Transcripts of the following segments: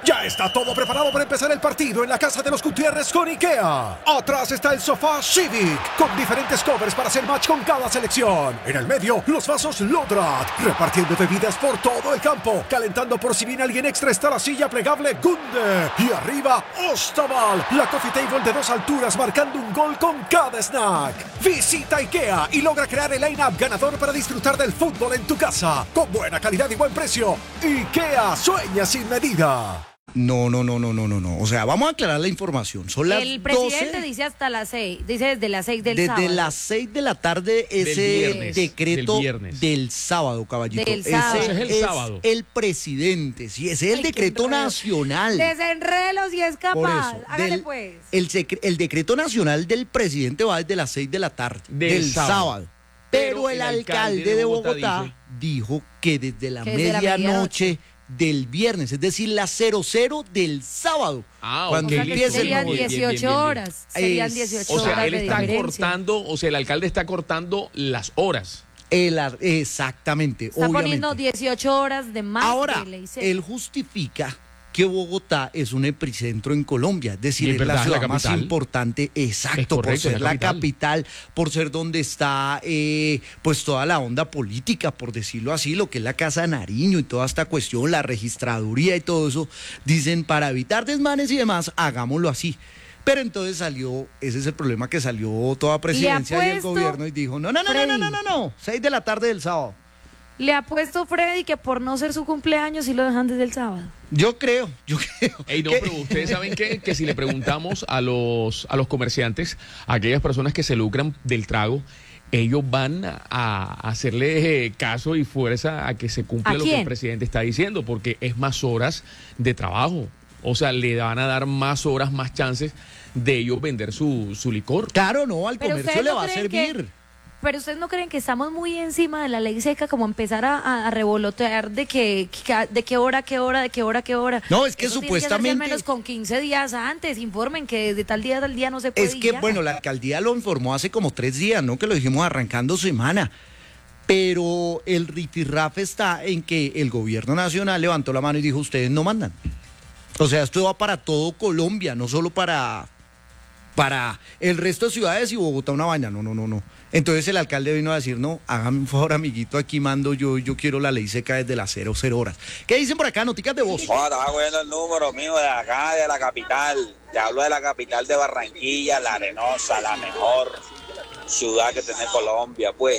Ya está todo preparado para empezar el partido en la casa de los Gutiérrez con IKEA. Atrás está el sofá Civic, con diferentes covers para hacer match con cada selección. En el medio, los vasos Lodrat, repartiendo bebidas por todo el campo. Calentando por si viene alguien extra está la silla plegable Gunde. Y arriba, Ostaval, la coffee table de 2 alturas marcando un gol con cada snack. Visita IKEA y logra crear el line-up ganador para disfrutar del fútbol en tu casa. Con buena calidad y buen precio. IKEA, sueña sin medida. No. O sea, vamos a aclarar la información. Son las 12. El presidente dice hasta las 6, dice desde las 6 del sábado. Desde las 6 de la tarde ese decreto del sábado, caballito. Del sábado. Ese es el sábado. El presidente, sí, ese es el decreto nacional. Desenrelo si es Por capaz. eso, Hágale pues. el decreto nacional del presidente va desde las 6 de la tarde, del sábado. Pero el alcalde de Bogotá dijo que desde la medianoche del viernes, es decir, las 00 del sábado. Cuando empiece serían 18 horas. Serían 18 horas. O sea, él de está diferencia. cortando, o sea, el alcalde está cortando las horas. Exactamente, Está obviamente. poniendo 18 horas de más. Ahora, de ley seca. él justifica que Bogotá es un epicentro en Colombia, es decir, Y es verdad, la ciudad la más capital. importante, exacto, Es correcto, por ser es la la capital, por ser donde está pues toda la onda política, por decirlo así, lo que es la Casa de Nariño y toda esta cuestión, la registraduría y todo eso, dicen para evitar desmanes y demás, hagámoslo así. Pero entonces salió, ese es el problema, que salió toda presidencia y el gobierno y dijo, no, 6 de la tarde del sábado. Le ha puesto Freddy que por no ser su cumpleaños sí lo dejan desde el sábado. Yo creo. Ey, no, pero ustedes saben que si le preguntamos a los comerciantes, a aquellas personas que se lucran del trago, ellos van a hacerle caso y fuerza a que se cumpla lo que el presidente está diciendo, porque es más horas de trabajo. O sea, le van a dar más horas, más chances de ellos vender su licor. Claro, no, al Pero comercio ustedes le no va a creen servir. Pero ustedes no creen que estamos muy encima de la ley seca, como empezar a revolotear de qué hora. No, es que Eso tiene supuestamente. hacerse al menos con 15 días antes, informen que de tal día a tal día no se puede. Es que, bueno, la alcaldía lo informó hace como 3 días, ¿no? Que lo dijimos arrancando semana. Pero el rifirrafe está en que el gobierno nacional levantó la mano y dijo, ustedes no mandan. O sea, esto va para todo Colombia, no solo para el resto de ciudades y Bogotá una vaina, no. Entonces el alcalde vino a decir, no, hágame un favor, amiguito, aquí mando yo quiero la ley seca desde las 00 horas. ¿Qué dicen por acá? Noticas de voz. Estaba cogiendo el número mío de acá, de la capital. Te hablo de la capital de Barranquilla, la arenosa, la mejor ciudad que tiene Colombia, pues.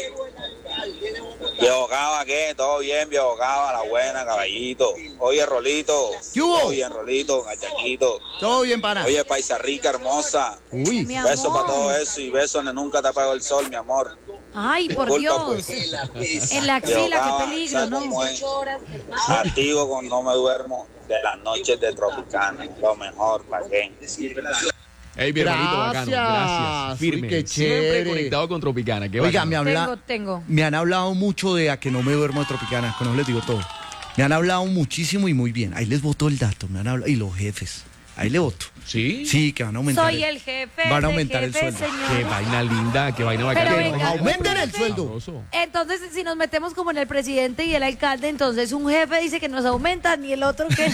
Viejo Cava, ¿qué? ¿Todo bien, viejo Cava? La buena, caballito. Oye, Rolito. ¿Qué hubo? Todo bien, Rolito, gachaquito. Todo bien, pana. Oye, paisa rica, hermosa. Uy. Mi Besos amor. para todo eso y besos donde nunca te apagó el sol, mi amor. Ay, por Disculpa, Dios. pues. En la Viejo axila, Cava, qué peligro, ¿sabes ¿no? cómo es? Activo con No Me Duermo de las noches de Tropicana. Lo mejor, ¿para qué? Ey, mi hermanito bacano, gracias. Firme. Uy, qué Siempre chévere. conectado con Tropicana. Qué Oiga, bacano. Tengo. me han hablado mucho de a que no me duermo de Tropicana, con eso les digo todo. Me han hablado muchísimo y muy bien. Ahí les voto el dato, me han hablado. Y los jefes, ahí le voto. ¿Sí? Sí, que van a aumentar. Soy el jefe. Van a aumentar el sueldo. Qué vaina linda, qué vaina bacana. Pero Que venga, nos aumenten el sueldo. Sabroso. Entonces, si nos metemos como en el presidente y el alcalde, entonces un jefe dice que nos aumentan y el otro que...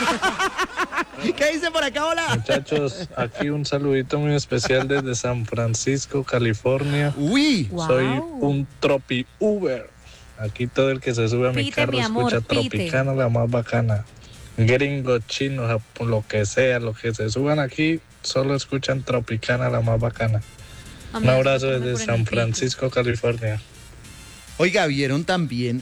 ¿Qué dice por acá? Hola. Muchachos, aquí un saludito muy especial desde San Francisco, California. Uy. Wow. Soy un tropi Uber. Aquí todo el que se sube a mi Pite, carro mi amor, escucha pite. Tropicana, la más bacana. Gringos, chinos, lo que sea, los que se suban aquí, solo escuchan Tropicana, la más bacana. Un abrazo desde San Francisco, California. Oiga, ¿vieron también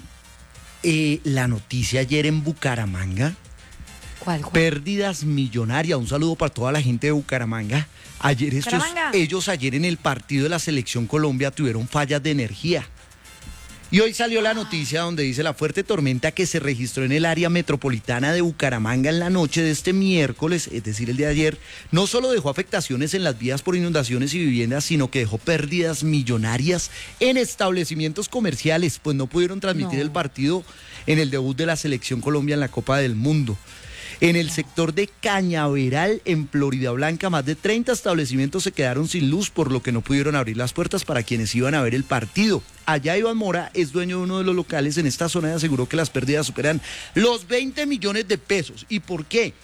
la noticia ayer en Bucaramanga? ¿Cuál? Pérdidas millonarias. Un saludo para toda la gente de Bucaramanga. Bucaramanga. Ellos ayer en el partido de la Selección Colombia tuvieron fallas de energía. Y hoy salió la noticia donde dice la fuerte tormenta que se registró en el área metropolitana de Bucaramanga en la noche de este miércoles, es decir, el de ayer, no solo dejó afectaciones en las vías por inundaciones y viviendas, sino que dejó pérdidas millonarias en establecimientos comerciales, pues no pudieron transmitir el partido en el debut de la Selección Colombia en la Copa del Mundo. En el sector de Cañaveral, en Florida Blanca, más de 30 establecimientos se quedaron sin luz, por lo que no pudieron abrir las puertas para quienes iban a ver el partido. Allá Iván Mora es dueño de uno de los locales en esta zona y aseguró que las pérdidas superan los 20 millones de pesos. ¿Y por qué?